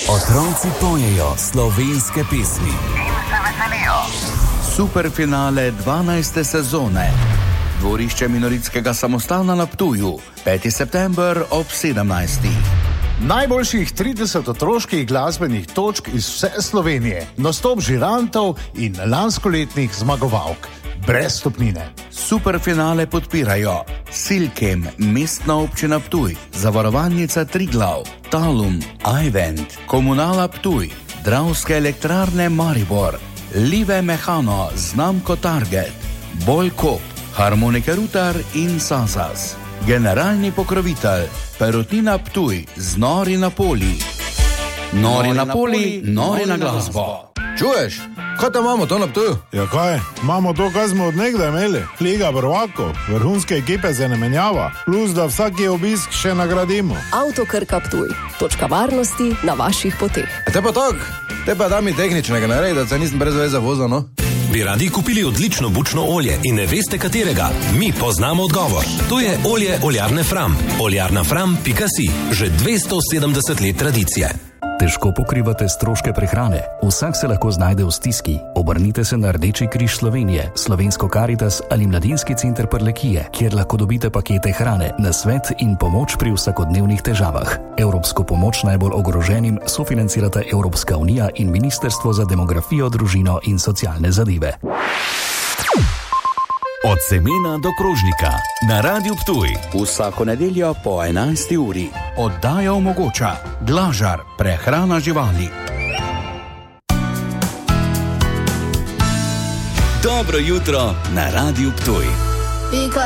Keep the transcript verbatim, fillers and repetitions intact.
Otroci pojejo slovenske pesmi in se veselijo. Superfinale dvanajste sezone. Dvorišče Minoritskega samostana na Ptuju. peti september ob sedemnajstih. Najboljših trideset otroških glasbenih točk iz vse Slovenije, nastop žirantov in lanskoletnih zmagovalk. Brez stopnine. Superfinale podpirajo Silkem, Mestna občina Ptuj, Zavarovalnica Triglav, Talum, iVent, Komunala Ptuj, Dravske elektrarne Maribor, Live Mehano, znamko Target, Bolkop, Harmonike Rutar in Sasas. Generalni pokrovitelj Perutnina Ptuj z Nori na Poli. Nori na Poli, nori na glasbo. Čuješ? Kaj tam imamo to na Ptuju? Ja kaj, imamo to, kaj smo od nekdaj imeli. Liga prvakov, vrhunske ekipe se ne menjava, plus da vsaki obisk še nagradimo. Avtokrka Ptuj, točka varnosti na vaših poteh. A te pa tak, te pa da mi tehničnega naredi, da se nisem brez veze vozil, no? Bi radi kupili odlično bučno olje in ne veste katerega? Mi poznamo odgovor. To je olje oljarne Fram. oljarna fram pika si. Že dvesto sedemdeset let tradicije. Težko pokrivate stroške prehrane? Vsak se lahko znajde v stiski. Obrnite se na Rdeči križ Slovenije, Slovensko Karitas ali Mladinski center Prlekije, kjer lahko dobite pakete hrane, nasvet in pomoč pri vsakodnevnih težavah. Evropsko pomoč najbolj ogroženim sofinancirata Evropska unija in Ministrstvo za demografijo, družino in socialne zadeve. Od semena do krožnika na Radiu Ptuj. Vsako nedeljo po enajsti uri. Oddaja omogoča Glažar, prehrana živali. Dobro jutro na Radiu Ptuj.